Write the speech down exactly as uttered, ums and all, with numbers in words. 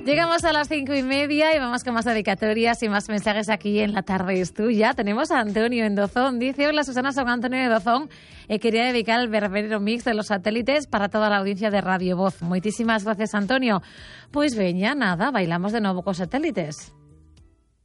Llegamos a las cinco y media y vamos con más dedicatorias y más mensajes aquí en La Tarde es Tuya. Tenemos a Antonio en Dozón. Dice, hola Susana, soy Antonio de Dozón. Eh, quería dedicar el verbero mix de los satélites para toda la audiencia de Radio Voz. Muchísimas gracias, Antonio. Pues veña, nada, bailamos de nuevo con satélites.